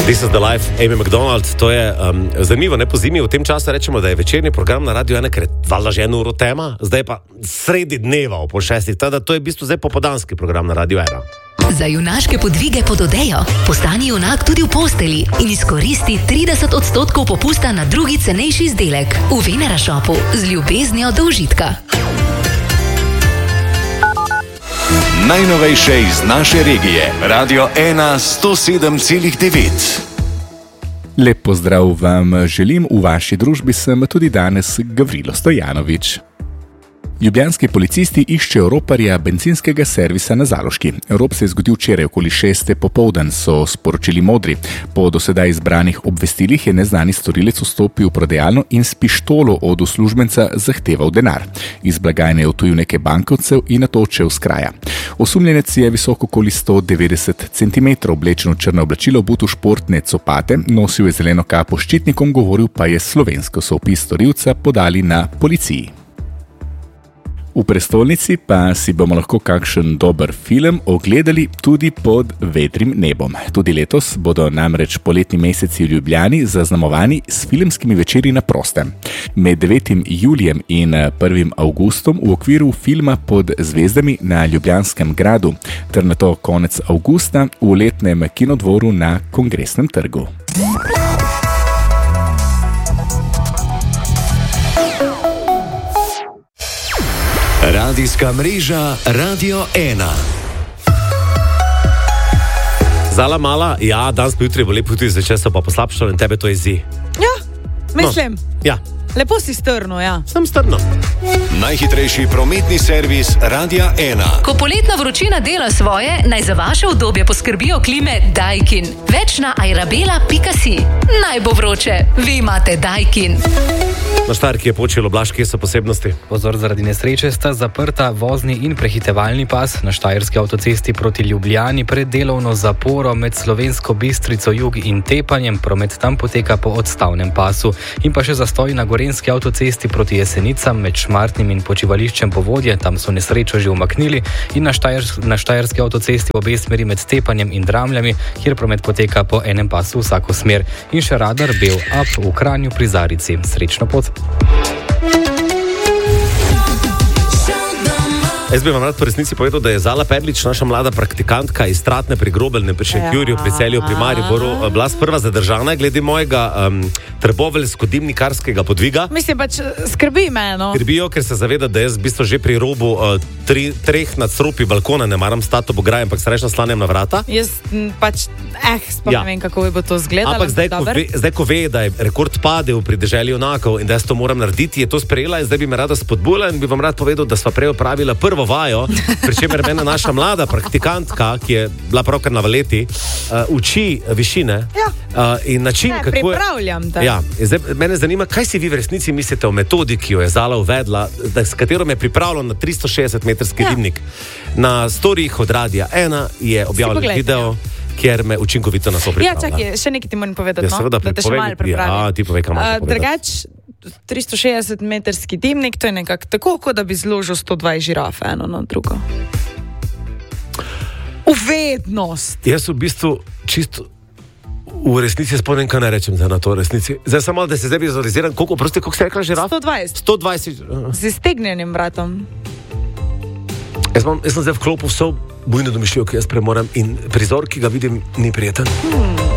This is the life, Amy McDonald, to je zanimivo, ne po zimi, v tem času rečemo, da je večerni program na Radio 1, ker je valjda že 1 uro tema, zdaj pa sredi dneva ob 6, teda to je v bistvu zdaj popodanski program na Radio 1. Za junaške podvige pod odejo postani junak tudi v posteli in izkoristi 30% popusta na drugi cenejši izdelek v Venera Shopu z ljubeznijo do užitka. Najnovejše iz naše regije. Radio 1 107,9. Lep pozdrav vam želim, v vaši družbi sem tudi danes Gavrilo Stojanovič. Ljubljanski policisti iščejo roparja bencinskega servisa na Zaloški. Rop se je zgodil včeraj okoli 6. popoldan, so sporočili Modri. Po dosedaj izbranih obvestilih je neznani storilec vstopil v prodajalno in s pištolo od uslužbenca zahteval denar. Iz blagajne je odtujil nekaj bankovcev in nato odšel s kraja. Osumljenec je visok okoli 190 cm, oblečen v črno oblačilo, obut v športne copate, nosil je zeleno kapo s ščitnikom, govoril pa je slovensko, so opis storilca podali na policiji. V prestolnici pa si bomo lahko kakšen dober film ogledali tudi pod vedrim nebom. Tudi letos bodo namreč poletni meseci v Ljubljani zaznamovani s filmskimi večeri na prostem. Med 9. julijem in 1. avgustom v okviru filma Pod zvezdami na Ljubljanskem gradu ter nato konec avgusta v letnem kinodvoru na Kongresnem trgu. Radijska mreža Radio 1. Zala mala, ja, danes pa jutri bo lepo tudi zvečer, so pa poslabšalo in tebe to jezi. Ja, mislim. No, ja. Lepo si strno, ja. Sem strno. Najhitrejši prometni servis Radia 1. Ko poletna vročina dela svoje, naj za vaše udobje poskrbijo klime Daikin. Več na airabela.si. Naj bo vroče, vi imate Daikin. Na Štajerki je počelo Blaž, kje so posebnosti? Pozor, zaradi nesreče sta zaprta vozni in prehitevalni pas na Štajerski avtocesti proti Ljubljani pred delovno zaporo med Slovensko Bistrico jug in Tepanjem. Promet tam poteka po odstavnem pasu. In pa še zastoj na Gorenjski avtocesti proti Jesenicam med Šmartnim in počivališčem Povodje. Tam so nesrečo že umaknili. In na Štajerski avtocesti v obe smeri med Tepanjem in Dramljami, kjer promet poteka po enem pasu vsako smer. In še radar Bel Up v Kranju pri Zarici. Srečno pot. Jaz bi vam rad po resnici povedal, da je Zala Perlič, naša mlada praktikantka iz Stratne pri Grobelnem, pri Šentjurju, pri Celju, pri Mariboru, bila sprva zadržana glede mojega trboveljsko-dimnikarskega podviga. Mislim, pač skrbi me, no. Skrbijo, ker se zaveda, da jaz v bistvu že pri robu treh nadstropij balkona ne maram stati ob ograji, ampak se reč naslanjam na vrata. Jaz pač, ne vem, kako bo to izgledalo. Ampak zdaj, ko ve, da je rekord padel pri deželi junakov in da jaz to moram narediti, je to sprejela in zdaj bi me rada spodbujala in bi vam rad povedal, da sva prej opravila prvo vajo, pri čemer mene naša mlada praktikantka, ki je bila pravkar na valeti, uči višine in način, kako je... Pripravljam te. Ja, zdaj mene zanima, kaj si vi v resnici mislite o metodi, ki jo je Zala uvedla, s katero me je pripravila na 360-metrski dimnik. Na storijih od Radia 1 je objavljen video, kjer me učinkovito na to pripravlja. Ja, čakaj, še nekaj ti moram povedati, ja, seveda, da te še malo pripravim. Ja, ti povej, kam malo povedati. Drugač, 360-metrski dimnik, to je nekako tako, kot da bi zložil 120 žirafe eno na drugo. Uvednost! Jaz v bistvu čisto v resnici spomnim, kaj ne rečem za na to resnici. Zdaj samo, da se zdaj vizualiziram, koliko ste rekla žiraf? 120. 120. Z iztegnjenim vratom. Jaz sem zdaj v klopu vso bujno domišljijo, ki jaz premoram in prizor, ki ga vidim, ni prijeten.